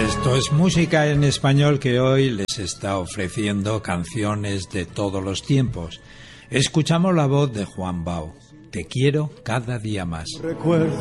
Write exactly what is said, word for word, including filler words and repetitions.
Esto es Música en Español, que hoy les está ofreciendo canciones de todos los tiempos. Escuchamos la voz de Juan Bao. Te quiero cada día más. Recuerdo